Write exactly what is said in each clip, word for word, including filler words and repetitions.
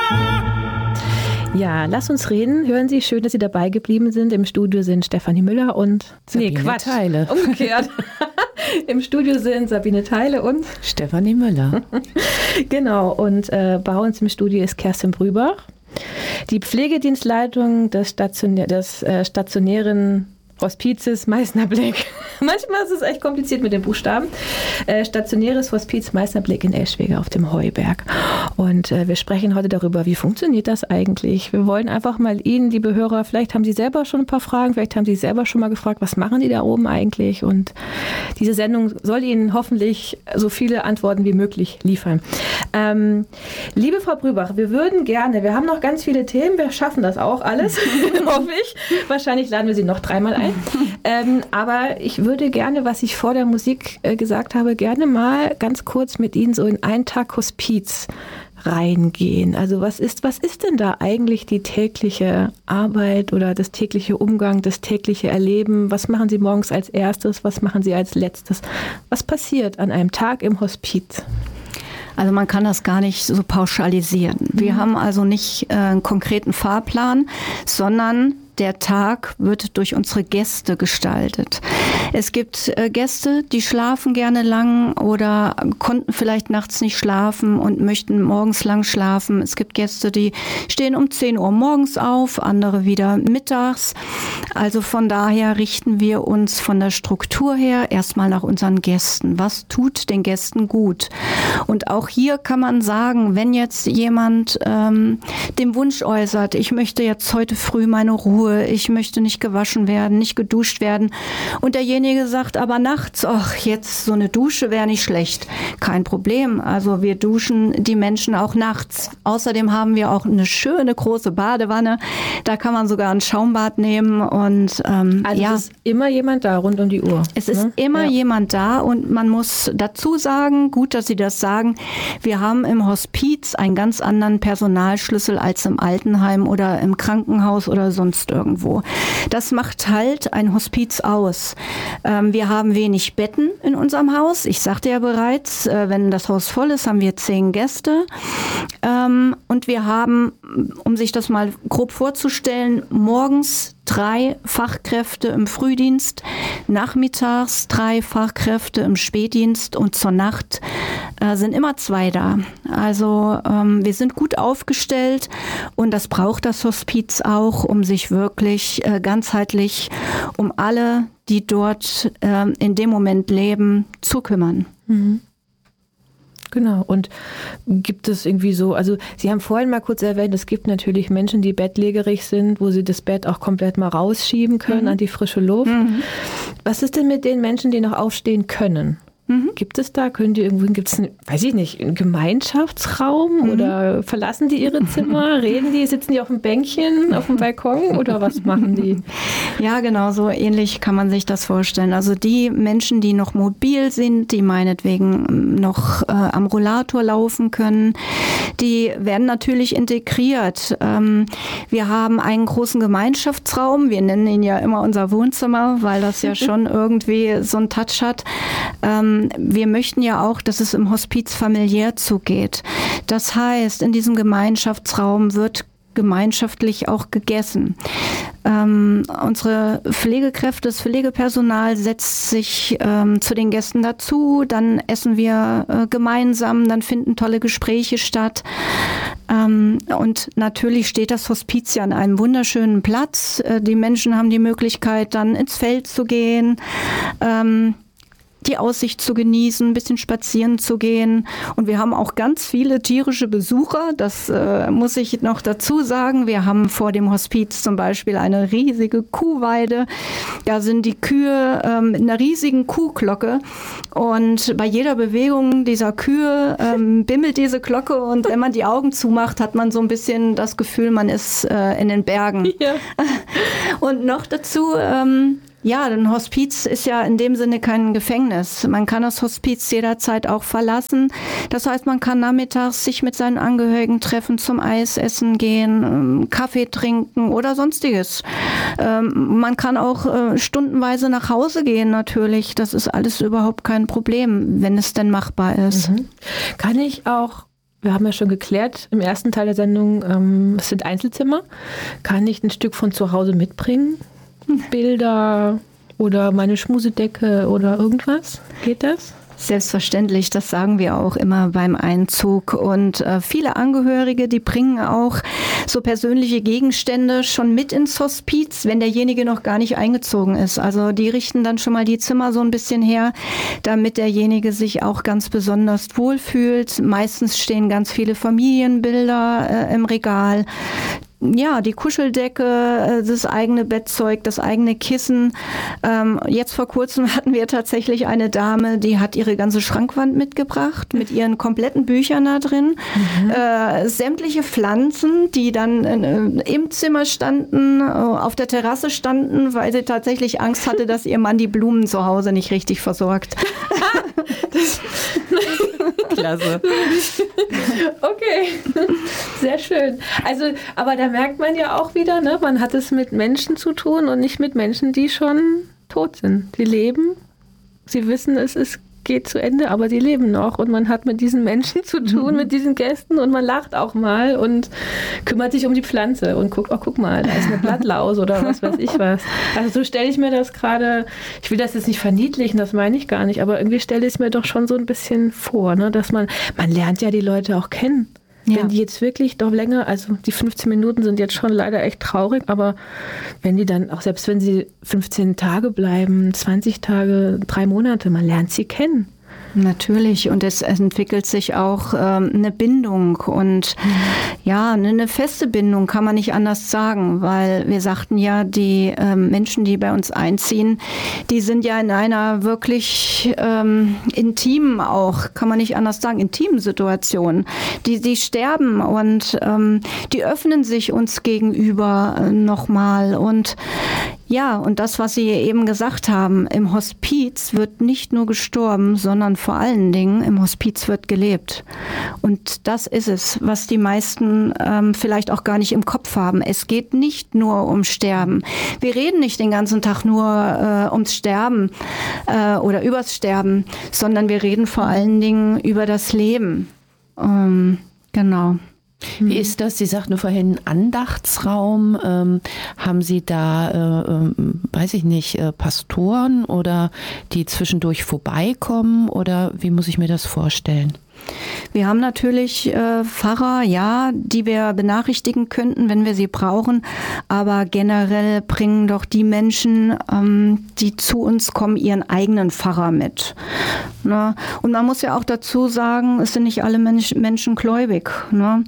Ja, lass uns reden. Hören Sie, schön, dass Sie dabei geblieben sind. Im Studio sind Stefanie Müller und Sabine nee, Quatsch, Theile. Umgekehrt. Im Studio sind Sabine Theile und Stefanie Müller. Genau, und äh, bei uns im Studio ist Kerstin Brübach, die Pflegedienstleitung des, Stationä- des äh, stationären Hospizes Meißner Blick. Manchmal ist es echt kompliziert mit den Buchstaben. Äh, stationäres Hospiz Meißner Blick in Eschwege auf dem Heuberg. Und äh, wir sprechen heute darüber, wie funktioniert das eigentlich? Wir wollen einfach mal Ihnen, liebe Hörer, vielleicht haben Sie selber schon ein paar Fragen, vielleicht haben Sie selber schon mal gefragt, was machen die da oben eigentlich? Und diese Sendung soll Ihnen hoffentlich so viele Antworten wie möglich liefern. Ähm, liebe Frau Brübach, wir würden gerne, wir haben noch ganz viele Themen, wir schaffen das auch alles, hoffe ich. Wahrscheinlich laden wir Sie noch dreimal ein. ähm, aber ich würde gerne, was ich vor der Musik äh, gesagt habe, gerne mal ganz kurz mit Ihnen so in einen Tag Hospiz reingehen. Also was ist, was ist denn da eigentlich die tägliche Arbeit oder das tägliche Umgang, das tägliche Erleben? Was machen Sie morgens als erstes? Was machen Sie als letztes? Was passiert an einem Tag im Hospiz? Also man kann das gar nicht so pauschalisieren. Wir mhm. haben also nicht äh, einen konkreten Fahrplan, sondern der Tag wird durch unsere Gäste gestaltet. Es gibt äh, Gäste, die schlafen gerne lang oder konnten vielleicht nachts nicht schlafen und möchten morgens lang schlafen. Es gibt Gäste, die stehen um zehn Uhr morgens auf, andere wieder mittags. Also von daher richten wir uns von der Struktur her erstmal nach unseren Gästen. Was tut den Gästen gut? Und auch hier kann man sagen, wenn jetzt jemand ähm, den Wunsch äußert, ich möchte jetzt heute früh meine Ruhe, ich möchte nicht gewaschen werden, nicht geduscht werden. Und derjenige sagt aber nachts, ach, jetzt so eine Dusche wäre nicht schlecht. Kein Problem. Also wir duschen die Menschen auch nachts. Außerdem haben wir auch eine schöne große Badewanne. Da kann man sogar ein Schaumbad nehmen. Und ähm, also ja, es ist immer jemand da rund um die Uhr. Es ist ne? immer ja. jemand da und man muss dazu sagen, gut, dass Sie das sagen, wir haben im Hospiz einen ganz anderen Personalschlüssel als im Altenheim oder im Krankenhaus oder sonst irgendwo. Das macht halt ein Hospiz aus. Ähm, wir haben wenig Betten in unserem Haus. Ich sagte ja bereits, äh, wenn das Haus voll ist, haben wir zehn Gäste. Ähm, und wir haben, um sich das mal grob vorzustellen, morgens drei Fachkräfte im Frühdienst, nachmittags drei Fachkräfte im Spätdienst und zur Nacht äh, sind immer zwei da. Also ähm, wir sind gut aufgestellt und das braucht das Hospiz auch, um sich wirklich äh, ganzheitlich um alle, die dort äh, in dem Moment leben, zu kümmern. Mhm. Genau. Und gibt es irgendwie so, also Sie haben vorhin mal kurz erwähnt, es gibt natürlich Menschen, die bettlägerig sind, wo sie das Bett auch komplett mal rausschieben können mhm. an die frische Luft. Mhm. Was ist denn mit den Menschen, die noch aufstehen können? Mhm. Gibt es da, können die irgendwo, gibt es einen, weiß ich nicht, einen Gemeinschaftsraum mhm. oder verlassen die ihre Zimmer, reden die, sitzen die auf dem Bänkchen, auf dem Balkon oder was machen die? Ja, genau, so ähnlich kann man sich das vorstellen. Also die Menschen, die noch mobil sind, die meinetwegen noch äh, am Rollator laufen können, die werden natürlich integriert. Ähm, wir haben einen großen Gemeinschaftsraum, wir nennen ihn ja immer unser Wohnzimmer, weil das ja schon irgendwie so einen Touch hat. Ähm, Wir möchten ja auch, dass es im Hospiz familiär zugeht. Das heißt, in diesem Gemeinschaftsraum wird gemeinschaftlich auch gegessen. Ähm, unsere Pflegekräfte, das Pflegepersonal setzt sich ähm, zu den Gästen dazu, dann essen wir äh, gemeinsam, dann finden tolle Gespräche statt. Ähm, und natürlich steht das Hospiz ja an einem wunderschönen Platz. Äh, die Menschen haben die Möglichkeit, dann ins Feld zu gehen, ähm, die Aussicht zu genießen, ein bisschen spazieren zu gehen. Und wir haben auch ganz viele tierische Besucher. Das äh, muss ich noch dazu sagen. Wir haben vor dem Hospiz zum Beispiel eine riesige Kuhweide. Da sind die Kühe ähm, in einer riesigen Kuhglocke. Und bei jeder Bewegung dieser Kühe ähm, bimmelt diese Glocke. Und wenn man die Augen zumacht, hat man so ein bisschen das Gefühl, man ist äh, in den Bergen. Ja. Und noch dazu... Ähm, Ja, ein Hospiz ist ja in dem Sinne kein Gefängnis. Man kann das Hospiz jederzeit auch verlassen. Das heißt, man kann nachmittags sich mit seinen Angehörigen treffen, zum Eis essen gehen, Kaffee trinken oder sonstiges. Man kann auch stundenweise nach Hause gehen natürlich. Das ist alles überhaupt kein Problem, wenn es denn machbar ist. Mhm. Kann ich auch wir haben ja schon geklärt im ersten Teil der Sendung, ähm, es sind Einzelzimmer. Kann ich ein Stück von zu Hause mitbringen? Bilder oder meine Schmusedecke oder irgendwas? Geht das? Selbstverständlich, das sagen wir auch immer beim Einzug. Und äh, viele Angehörige, die bringen auch so persönliche Gegenstände schon mit ins Hospiz, wenn derjenige noch gar nicht eingezogen ist. Also die richten dann schon mal die Zimmer so ein bisschen her, damit derjenige sich auch ganz besonders wohlfühlt. Meistens stehen ganz viele Familienbilder äh, im Regal. Ja, die Kuscheldecke, das eigene Bettzeug, das eigene Kissen. Ähm, jetzt vor kurzem hatten wir tatsächlich eine Dame, die hat ihre ganze Schrankwand mitgebracht mit ihren kompletten Büchern da drin. Mhm. Äh, sämtliche Pflanzen, die dann äh, im Zimmer standen, äh, auf der Terrasse standen, weil sie tatsächlich Angst hatte, dass ihr Mann die Blumen zu Hause nicht richtig versorgt. Das Klasse. Okay, sehr schön. Also, aber da merkt man ja auch wieder, ne, man hat es mit Menschen zu tun und nicht mit Menschen, die schon tot sind. Sie leben, sie wissen, es ist, geht zu Ende, aber sie leben noch und man hat mit diesen Menschen zu tun, mhm. mit diesen Gästen und man lacht auch mal und kümmert sich um die Pflanze und guckt, oh, guck mal, da ist eine Blattlaus oder was weiß ich was. Also so stelle ich mir das gerade, ich will das jetzt nicht verniedlichen, das meine ich gar nicht, aber irgendwie stelle ich es mir doch schon so ein bisschen vor, ne, dass man, man lernt ja die Leute auch kennen. Ja. Wenn die jetzt wirklich doch länger, also die fünfzehn Minuten sind jetzt schon leider echt traurig, aber wenn die dann, auch selbst wenn sie fünfzehn Tage bleiben, zwanzig Tage, drei Monate, man lernt sie kennen. Natürlich, und es entwickelt sich auch ähm, eine Bindung und mhm. ja, eine feste Bindung kann man nicht anders sagen, weil wir sagten ja, die ähm, Menschen, die bei uns einziehen, die sind ja in einer wirklich ähm, intimen auch, kann man nicht anders sagen, intimen Situation. Die, die sterben und ähm, die öffnen sich uns gegenüber äh, nochmal und ja, und das, was Sie eben gesagt haben, im Hospiz wird nicht nur gestorben, sondern vor allen Dingen im Hospiz wird gelebt. Und das ist es, was die meisten ähm, vielleicht auch gar nicht im Kopf haben. Es geht nicht nur um Sterben. Wir reden nicht den ganzen Tag nur äh, ums Sterben äh, oder übers Sterben, sondern wir reden vor allen Dingen über das Leben. Ähm, genau. Wie ist das? Sie sagten vorhin Andachtsraum. Ähm, haben Sie da, äh, äh, weiß ich nicht, äh, Pastoren oder die zwischendurch vorbeikommen oder wie muss ich mir das vorstellen? Wir haben natürlich äh, Pfarrer, ja, die wir benachrichtigen könnten, wenn wir sie brauchen. Aber generell bringen doch die Menschen, ähm, die zu uns kommen, ihren eigenen Pfarrer mit. Ne? Und man muss ja auch dazu sagen, es sind nicht alle Mensch, Menschen gläubig. Ne?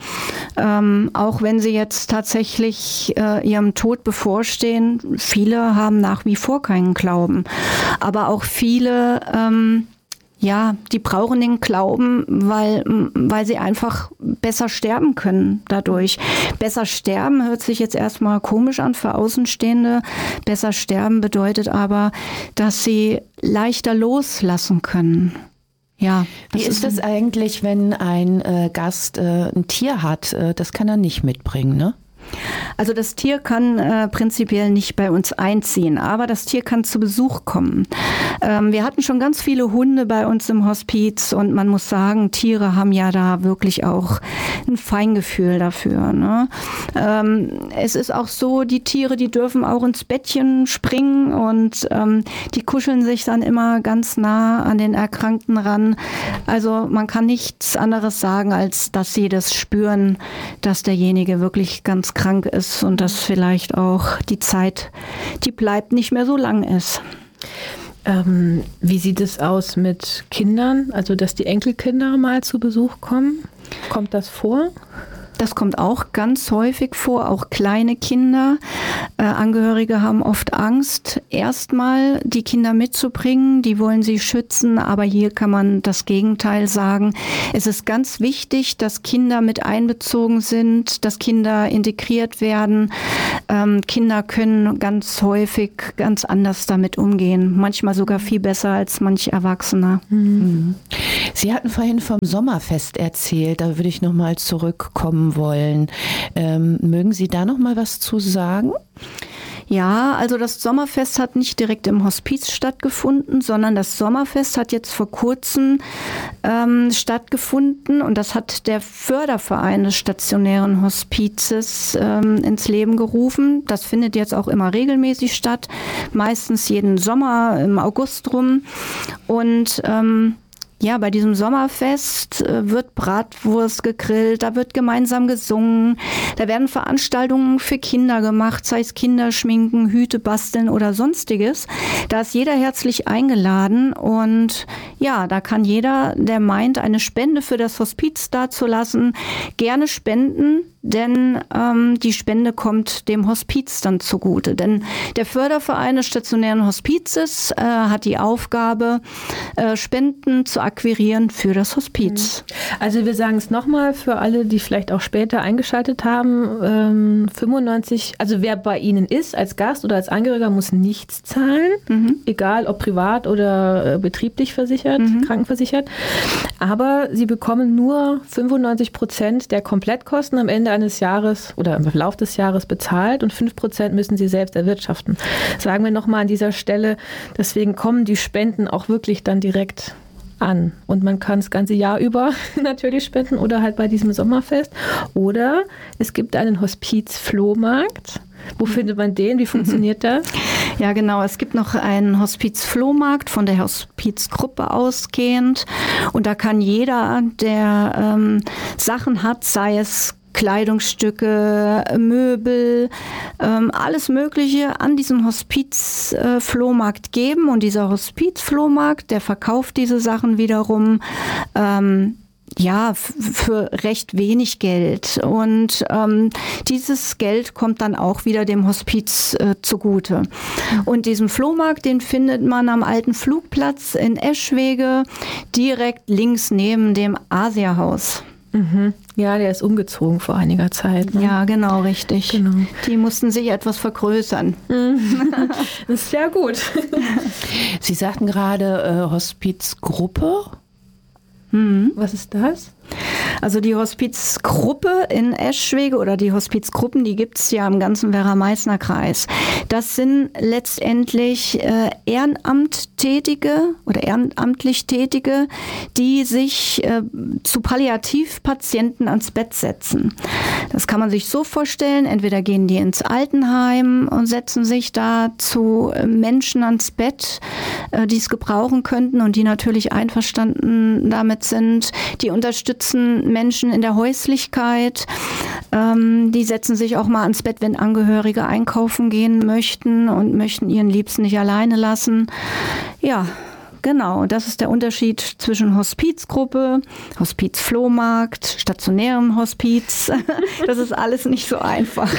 Ähm, auch wenn sie jetzt tatsächlich äh, ihrem Tod bevorstehen, viele haben nach wie vor keinen Glauben. Aber auch viele ähm, Ja, die brauchen den Glauben, weil, weil sie einfach besser sterben können dadurch. Besser sterben hört sich jetzt erstmal komisch an für Außenstehende. Besser sterben bedeutet aber, dass sie leichter loslassen können. Ja. Wie ist das eigentlich, wenn ein äh, Gast äh, ein Tier hat? Äh, das kann er nicht mitbringen, ne? Also das Tier kann äh, prinzipiell nicht bei uns einziehen, aber das Tier kann zu Besuch kommen. Ähm, wir hatten schon ganz viele Hunde bei uns im Hospiz und man muss sagen, Tiere haben ja da wirklich auch ein Feingefühl dafür. Ne? Ähm, es ist auch so, die Tiere, die dürfen auch ins Bettchen springen und ähm, die kuscheln sich dann immer ganz nah an den Erkrankten ran. Also man kann nichts anderes sagen, als dass sie das spüren, dass derjenige wirklich ganz krank ist und dass vielleicht auch die Zeit, die bleibt, nicht mehr so lang ist. Ähm, wie sieht es aus mit Kindern, also dass die Enkelkinder mal zu Besuch kommen? Kommt das vor? Das kommt auch ganz häufig vor, auch kleine Kinder. Äh, Angehörige haben oft Angst, erstmal die Kinder mitzubringen, die wollen sie schützen, aber hier kann man das Gegenteil sagen. Es ist ganz wichtig, dass Kinder mit einbezogen sind, dass Kinder integriert werden. Ähm, Kinder können ganz häufig ganz anders damit umgehen, manchmal sogar viel besser als manch Erwachsener. Mhm. Sie hatten vorhin vom Sommerfest erzählt, da würde ich nochmal zurückkommen wollen. Ähm, mögen Sie da noch mal was zu sagen? Ja, also das Sommerfest hat nicht direkt im Hospiz stattgefunden, sondern das Sommerfest hat jetzt vor kurzem ähm, stattgefunden und das hat der Förderverein des stationären Hospizes ähm, ins Leben gerufen. Das findet jetzt auch immer regelmäßig statt, meistens jeden Sommer im August rum. Und ähm, ja, bei diesem Sommerfest äh, wird Bratwurst gegrillt, da wird gemeinsam gesungen, da werden Veranstaltungen für Kinder gemacht, sei es Kinderschminken, Hüte basteln oder sonstiges. Da ist jeder herzlich eingeladen und ja, da kann jeder, der meint, eine Spende für das Hospiz dazulassen, gerne spenden. Denn ähm, die Spende kommt dem Hospiz dann zugute. Denn der Förderverein des stationären Hospizes äh, hat die Aufgabe, äh, Spenden zu akquirieren für das Hospiz. Also wir sagen es nochmal für alle, die vielleicht auch später eingeschaltet haben, ähm, fünfundneunzig, also wer bei Ihnen ist, als Gast oder als Angehöriger, muss nichts zahlen, mhm. egal ob privat oder äh, betrieblich versichert, mhm. krankenversichert. Aber Sie bekommen nur fünfundneunzig Prozent der Komplettkosten am Ende eines Jahres oder im Verlauf des Jahres bezahlt und fünf Prozent müssen Sie selbst erwirtschaften. Sagen wir nochmal an dieser Stelle, deswegen kommen die Spenden auch wirklich dann direkt an. Und man kann das ganze Jahr über natürlich spenden oder halt bei diesem Sommerfest. Oder es gibt einen Hospiz-Flohmarkt. Wo findet man den? Wie funktioniert das? Ja, genau. Es gibt noch einen Hospiz-Flohmarkt von der Hospizgruppe ausgehend. Und da kann jeder, der ähm, Sachen hat, sei es Kleidungsstücke, Möbel, ähm, alles Mögliche an diesem Hospiz-Flohmarkt äh, geben. Und dieser Hospiz-Flohmarkt, der verkauft diese Sachen wiederum ähm, ja, f- für recht wenig Geld. Und ähm, dieses Geld kommt dann auch wieder dem Hospiz äh, zugute. Und diesen Flohmarkt, den findet man am alten Flugplatz in Eschwege, direkt links neben dem Asia-Haus. Mhm. Ja, der ist umgezogen vor einiger Zeit. Ne? Ja, genau, richtig. Genau. Die mussten sich etwas vergrößern. Das ist ja gut. Sie sagten gerade äh, Hospizgruppe. Mhm. Was ist das? Also die Hospizgruppe in Eschwege oder die Hospizgruppen, die gibt es ja im ganzen Werra-Meißner Kreis. Das sind letztendlich äh, Ehrenamttätige oder ehrenamtlich Tätige, die sich äh, zu Palliativpatienten ans Bett setzen. Das kann man sich so vorstellen, entweder gehen die ins Altenheim und setzen sich da zu Menschen ans Bett, äh, die es gebrauchen könnten und die natürlich einverstanden damit sind, die unterstützen Menschen in der Häuslichkeit. Ähm, die setzen sich auch mal ans Bett, wenn Angehörige einkaufen gehen möchten und möchten ihren Liebsten nicht alleine lassen. Ja, genau. Das ist der Unterschied zwischen Hospizgruppe, Hospizflohmarkt, stationärem Hospiz. Das ist alles nicht so einfach.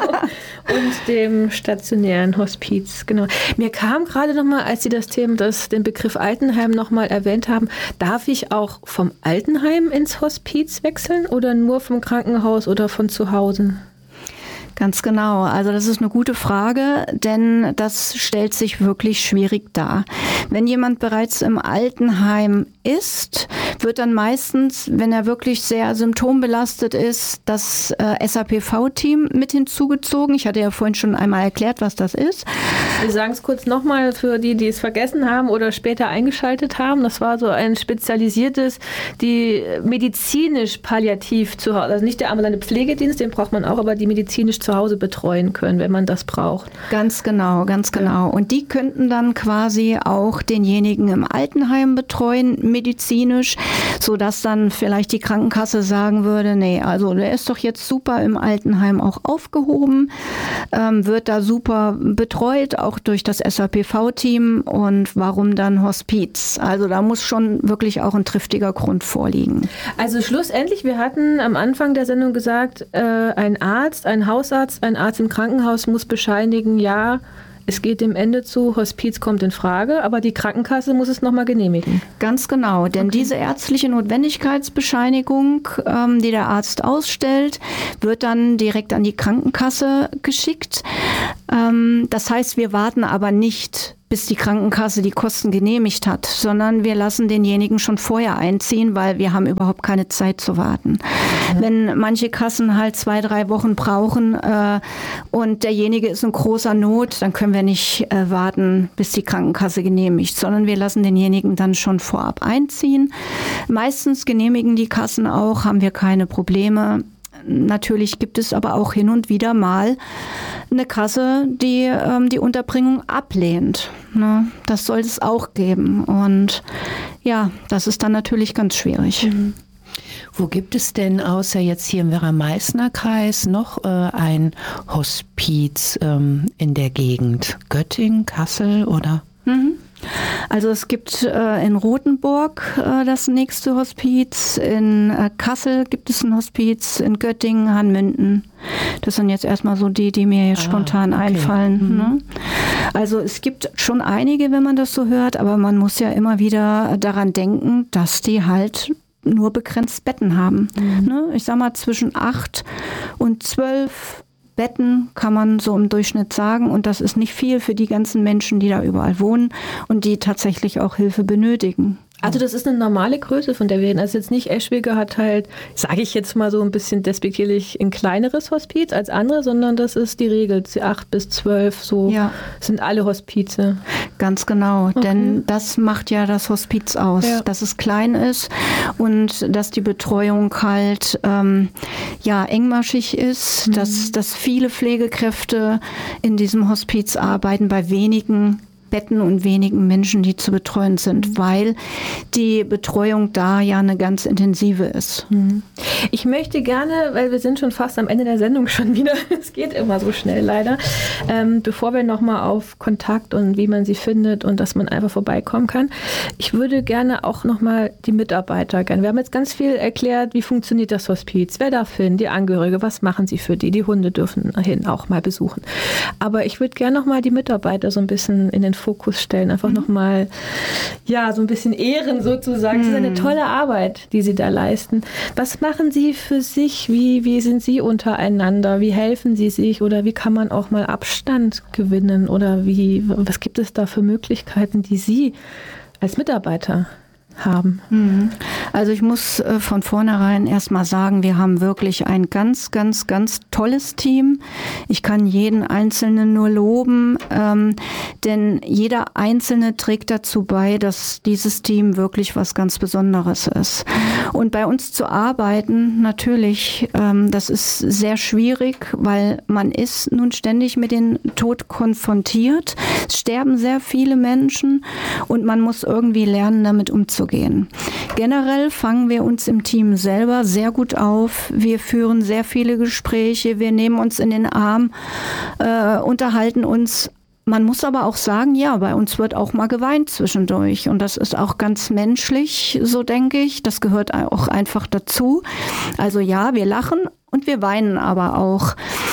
Und dem stationären Hospiz, genau. Mir kam gerade nochmal, als Sie das Thema, das, den Begriff Altenheim nochmal erwähnt haben, darf ich auch vom Altenheim ins Hospiz wechseln oder nur vom Krankenhaus oder von zu Hause? Ganz genau. Also das ist eine gute Frage, denn das stellt sich wirklich schwierig dar. Wenn jemand bereits im Altenheim ist, wird dann meistens, wenn er wirklich sehr symptombelastet ist, das äh, S A P V-Team mit hinzugezogen. Ich hatte ja vorhin schon einmal erklärt, was das ist. Wir sagen es kurz nochmal für die, die es vergessen haben oder später eingeschaltet haben. Das war so ein spezialisiertes, die medizinisch palliativ zu Hause, also nicht der ambulante Pflegedienst, den braucht man auch, aber die medizinisch zu Hause betreuen können, wenn man das braucht. Ganz genau, ganz genau. Und die könnten dann quasi auch denjenigen im Altenheim betreuen, medizinisch, sodass dann vielleicht die Krankenkasse sagen würde, nee, also der ist doch jetzt super im Altenheim auch aufgehoben, ähm, wird da super betreut, auch durch das S A P V-Team und warum dann Hospiz? Also da muss schon wirklich auch ein triftiger Grund vorliegen. Also schlussendlich, wir hatten am Anfang der Sendung gesagt, äh, ein Arzt, ein Hausarzt, ein Arzt im Krankenhaus muss bescheinigen, ja, es geht dem Ende zu, Hospiz kommt in Frage, aber die Krankenkasse muss es nochmal genehmigen. Ganz genau, denn okay. Diese ärztliche Notwendigkeitsbescheinigung, ähm, die der Arzt ausstellt, wird dann direkt an die Krankenkasse geschickt. Ähm, das heißt, wir warten aber nicht bis die Krankenkasse die Kosten genehmigt hat, sondern wir lassen denjenigen schon vorher einziehen, weil wir haben überhaupt keine Zeit zu warten. Ja. Wenn manche Kassen halt zwei, drei Wochen brauchen äh, und derjenige ist in großer Not, dann können wir nicht äh, warten, bis die Krankenkasse genehmigt, sondern wir lassen denjenigen dann schon vorab einziehen. Meistens genehmigen die Kassen auch, haben wir keine Probleme. Natürlich gibt es aber auch hin und wieder mal eine Kasse, die ähm, die Unterbringung ablehnt. Ne? Das soll es auch geben. Und ja, das ist dann natürlich ganz schwierig. Mhm. Wo gibt es denn außer jetzt hier im Werra-Meißner-Kreis noch äh, ein Hospiz ähm, in der Gegend? Göttingen, Kassel oder? Mhm. Also es gibt äh, in Rothenburg äh, das nächste Hospiz, in äh, Kassel gibt es ein Hospiz, in Göttingen, Hanmünden. Das sind jetzt erstmal so die, die mir jetzt ah, spontan okay. einfallen. Mhm. Ne? Also es gibt schon einige, wenn man das so hört, aber man muss ja immer wieder daran denken, dass die halt nur begrenzt Betten haben. Mhm. Ne? Ich sag mal zwischen acht und zwölf Betten kann man so im Durchschnitt sagen, und das ist nicht viel für die ganzen Menschen, die da überall wohnen und die tatsächlich auch Hilfe benötigen. Also das ist eine normale Größe, von der wir reden. Also jetzt nicht, Eschwege hat halt, sage ich jetzt mal so ein bisschen despektierlich, ein kleineres Hospiz als andere, sondern das ist die Regel. acht bis zwölf, so ja. sind alle Hospize. Ganz genau, okay. Denn das macht ja das Hospiz aus, ja. dass es klein ist und dass die Betreuung halt ähm, ja, engmaschig ist, mhm. dass, dass viele Pflegekräfte in diesem Hospiz arbeiten, bei wenigen Betten und wenigen Menschen, die zu betreuen sind, weil die Betreuung da ja eine ganz intensive ist. Ich möchte gerne, weil wir sind schon fast am Ende der Sendung schon wieder, es geht immer so schnell leider, ähm, bevor wir nochmal auf Kontakt und wie man sie findet und dass man einfach vorbeikommen kann, ich würde gerne auch nochmal die Mitarbeiter gerne, wir haben jetzt ganz viel erklärt, wie funktioniert das Hospiz, wer darf hin, die Angehörige, was machen sie für die, die Hunde dürfen hin auch mal besuchen. Aber ich würde gerne nochmal die Mitarbeiter so ein bisschen in den Fokus stellen, einfach mhm. nochmal, ja, so ein bisschen ehren sozusagen. Mhm. Das ist eine tolle Arbeit, die Sie da leisten. Was machen Sie für sich? Wie, wie sind Sie untereinander? Wie helfen Sie sich? Oder wie kann man auch mal Abstand gewinnen? Oder wie, was gibt es da für Möglichkeiten, die Sie als Mitarbeiter haben? Also ich muss äh, von vornherein erstmal sagen, wir haben wirklich ein ganz, ganz, ganz tolles Team. Ich kann jeden Einzelnen nur loben, ähm, denn jeder Einzelne trägt dazu bei, dass dieses Team wirklich was ganz Besonderes ist. Und bei uns zu arbeiten, natürlich, ähm, das ist sehr schwierig, weil man ist nun ständig mit dem Tod konfrontiert. Es sterben sehr viele Menschen und man muss irgendwie lernen, damit umzugehen. Gehen. Generell fangen wir uns im Team selber sehr gut auf. Wir führen sehr viele Gespräche, wir nehmen uns in den Arm, äh, unterhalten uns. Man muss aber auch sagen, ja, bei uns wird auch mal geweint zwischendurch und das ist auch ganz menschlich, so denke ich. Das gehört auch einfach dazu. Also ja, wir lachen und wir weinen aber auch.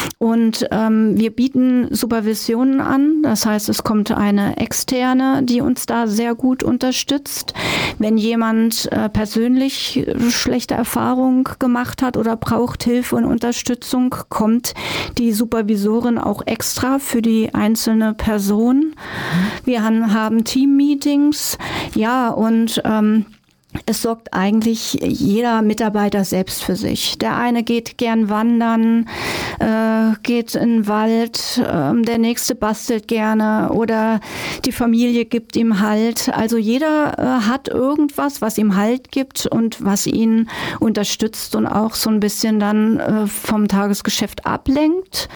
Und ähm, wir bieten Supervisionen an. Das heißt, es kommt eine Externe, die uns da sehr gut unterstützt. Wenn jemand äh, persönlich schlechte Erfahrungen gemacht hat oder braucht Hilfe und Unterstützung, kommt die Supervisorin auch extra für die einzelne Person. Wir han, haben Team-Meetings. Ja, und ähm, es sorgt eigentlich jeder Mitarbeiter selbst für sich. Der eine geht gern wandern, äh, geht in den Wald, äh, der nächste bastelt gerne oder die Familie gibt ihm Halt. Also jeder äh, hat irgendwas, was ihm Halt gibt und was ihn unterstützt und auch so ein bisschen dann äh, vom Tagesgeschäft ablenkt.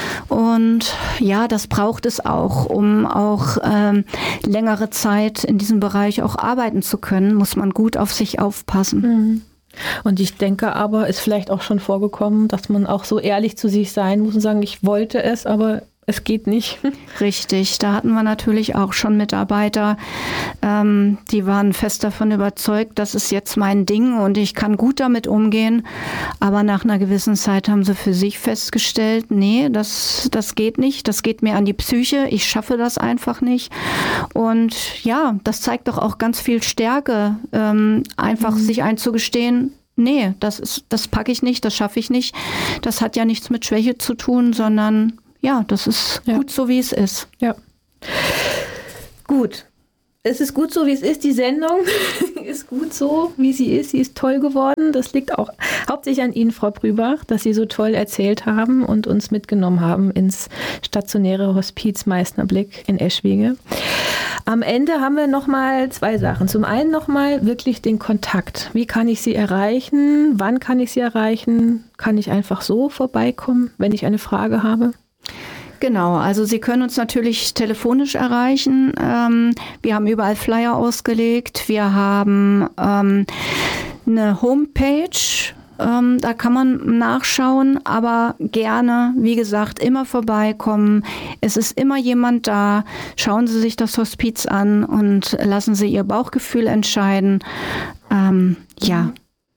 Und ja, das braucht es auch, um auch ähm, längere Zeit in diesem Bereich auch arbeiten zu können, muss man gut auf sich aufpassen. Und ich denke aber, ist vielleicht auch schon vorgekommen, dass man auch so ehrlich zu sich sein muss und sagen, ich wollte es, aber es geht nicht. Richtig, da hatten wir natürlich auch schon Mitarbeiter, ähm, die waren fest davon überzeugt, das ist jetzt mein Ding und ich kann gut damit umgehen. Aber nach einer gewissen Zeit haben sie für sich festgestellt, nee, das, das geht nicht, das geht mir an die Psyche, ich schaffe das einfach nicht. Und ja, das zeigt doch auch ganz viel Stärke, ähm, einfach mhm. sich einzugestehen, nee, das ist, das packe ich nicht, das schaffe ich nicht. Das hat ja nichts mit Schwäche zu tun, sondern ja, das ist ja gut so, wie es ist. Ja. Gut. Es ist gut so, wie es ist. Die Sendung ist gut so, wie sie ist. Sie ist toll geworden. Das liegt auch hauptsächlich an Ihnen, Frau Brübach, dass Sie so toll erzählt haben und uns mitgenommen haben ins stationäre Hospiz Meißnerblick in Eschwege. Am Ende haben wir nochmal zwei Sachen. Zum einen nochmal wirklich den Kontakt. Wie kann ich Sie erreichen? Wann kann ich Sie erreichen? Kann ich einfach so vorbeikommen, wenn ich eine Frage habe? Genau, also Sie können uns natürlich telefonisch erreichen. Ähm, wir haben überall Flyer ausgelegt. Wir haben ähm, eine Homepage, ähm, da kann man nachschauen, aber gerne, wie gesagt, immer vorbeikommen. Es ist immer jemand da. Schauen Sie sich das Hospiz an und lassen Sie Ihr Bauchgefühl entscheiden. Ähm, ja.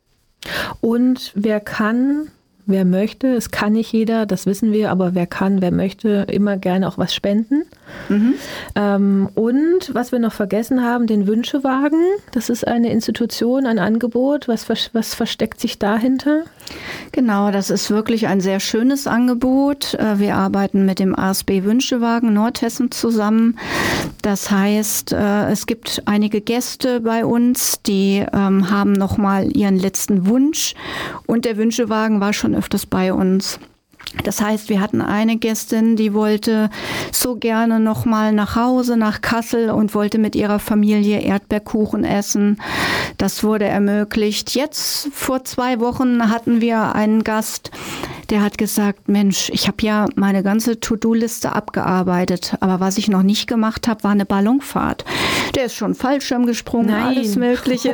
Und wer kann... Wer möchte, es kann nicht jeder, das wissen wir, aber wer kann, wer möchte, immer gerne auch was spenden. Mhm. Ähm, und was wir noch vergessen haben, den Wünschewagen. Das ist eine Institution, ein Angebot. Was, was versteckt sich dahinter? Genau, das ist wirklich ein sehr schönes Angebot. Wir arbeiten mit dem A S B Wünschewagen Nordhessen zusammen. Das heißt, es gibt einige Gäste bei uns, die haben nochmal ihren letzten Wunsch und der Wünschewagen war schon öfters bei uns. Das heißt, wir hatten eine Gästin, die wollte so gerne noch mal nach Hause, nach Kassel und wollte mit ihrer Familie Erdbeerkuchen essen. Das wurde ermöglicht. Jetzt, vor zwei Wochen, hatten wir einen Gast, der hat gesagt, Mensch, ich habe ja meine ganze To-Do-Liste abgearbeitet, aber was ich noch nicht gemacht habe, war eine Ballonfahrt. Der ist schon Fallschirm gesprungen, Nein. alles Mögliche.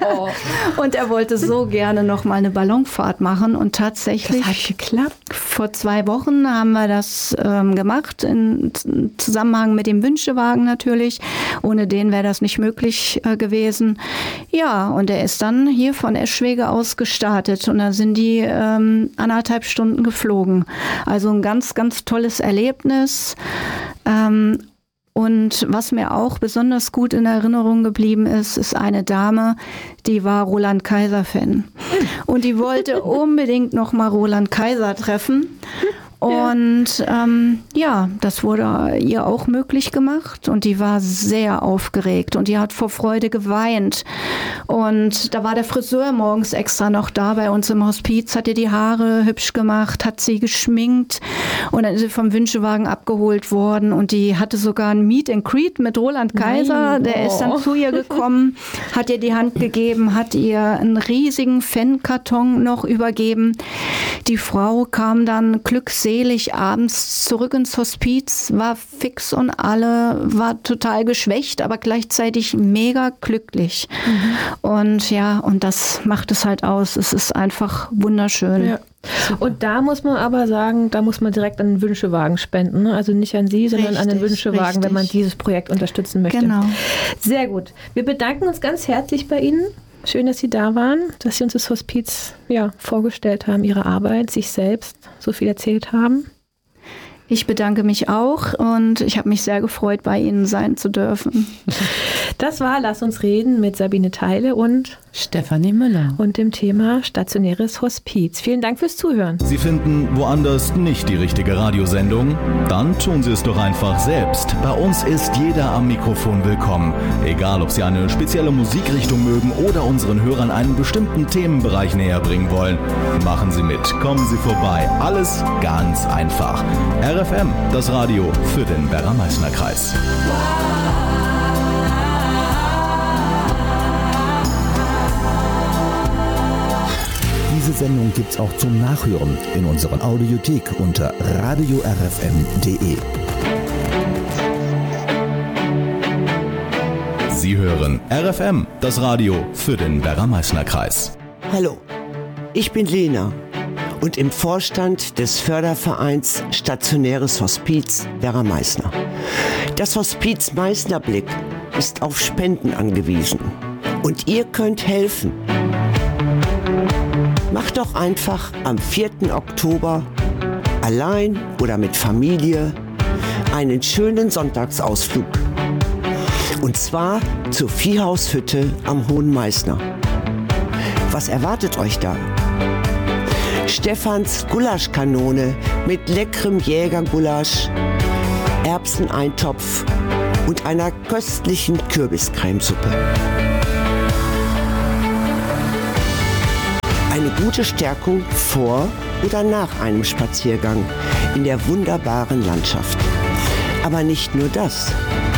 Und er wollte so gerne noch mal eine Ballonfahrt machen und tatsächlich... Das hat geklappt. Vor zwei Wochen haben wir das ähm, gemacht, in Zusammenhang mit dem Wünschewagen natürlich. Ohne den wäre das nicht möglich äh, gewesen. Ja, und er ist dann hier von Eschwege aus gestartet und da sind die ähm, anderthalb Stunden geflogen. Also ein ganz, ganz tolles Erlebnis. Ähm, Und was mir auch besonders gut in Erinnerung geblieben ist, ist eine Dame, die war Roland Kaiser-Fan. Und die wollte unbedingt noch mal Roland Kaiser treffen. Und ähm, ja, das wurde ihr auch möglich gemacht und die war sehr aufgeregt und die hat vor Freude geweint. Und da war der Friseur morgens extra noch da bei uns im Hospiz, hat ihr die Haare hübsch gemacht, hat sie geschminkt und dann ist sie vom Wünschewagen abgeholt worden und die hatte sogar ein Meet and Greet mit Roland Kaiser. Nein, der oh. ist dann zu ihr gekommen, hat ihr die Hand gegeben, hat ihr einen riesigen Fankarton noch übergeben. Die Frau kam dann glückselig abends zurück ins Hospiz, war fix und alle, war total geschwächt, aber gleichzeitig mega glücklich. Mhm. Und ja, und das macht es halt aus. Es ist einfach wunderschön. Ja. Und da muss man aber sagen, da muss man direkt an den Wünschewagen spenden. Ne? Also nicht an Sie, sondern richtig, an den Wünschewagen, richtig. Wenn man dieses Projekt unterstützen möchte. Genau. Sehr gut. Wir bedanken uns ganz herzlich bei Ihnen. Schön, dass Sie da waren, dass Sie uns das Hospiz ja, vorgestellt haben, Ihre Arbeit, sich selbst so viel erzählt haben. Ich bedanke mich auch und ich habe mich sehr gefreut, bei Ihnen sein zu dürfen. Das war Lass uns reden mit Sabine Theile und Stefanie Müller und dem Thema stationäres Hospiz. Vielen Dank fürs Zuhören. Sie finden woanders nicht die richtige Radiosendung? Dann tun Sie es doch einfach selbst. Bei uns ist jeder am Mikrofon willkommen. Egal, ob Sie eine spezielle Musikrichtung mögen oder unseren Hörern einen bestimmten Themenbereich näher bringen wollen. Machen Sie mit, kommen Sie vorbei. Alles ganz einfach. R F M, das Radio für den Werra-Meißner-Kreis. Diese Sendung gibt's auch zum Nachhören in unserer Audiothek unter radio r f m punkt d e. Sie hören R F M, das Radio für den Werra-Meißner-Kreis. Hallo, ich bin Lena und im Vorstand des Fördervereins Stationäres Hospiz Werra-Meißner. Das Hospiz Meißnerblick ist auf Spenden angewiesen und ihr könnt helfen. Macht doch einfach am vierten Oktober allein oder mit Familie einen schönen Sonntagsausflug. Und zwar zur Viehhaushütte am Hohen Meißner. Was erwartet euch da? Stefans Gulaschkanone mit leckerem Jägergulasch, Erbseneintopf und einer köstlichen Kürbiscremesuppe. Eine gute Stärkung vor oder nach einem Spaziergang in der wunderbaren Landschaft. Aber nicht nur das.